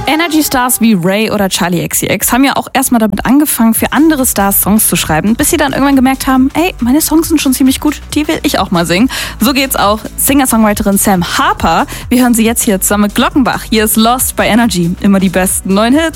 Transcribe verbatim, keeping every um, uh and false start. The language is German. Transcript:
Energy Stars wie Ray oder Charli X C X haben ja auch erstmal damit angefangen, für andere Stars Songs zu schreiben, bis sie dann irgendwann gemerkt haben, ey, meine Songs sind schon ziemlich gut, die will ich auch mal singen. So geht's auch Singer-Songwriterin Sam Harper. Wir hören sie jetzt hier zusammen mit Glockenbach. Hier ist Lost bei Energy. Immer die besten neuen Hits.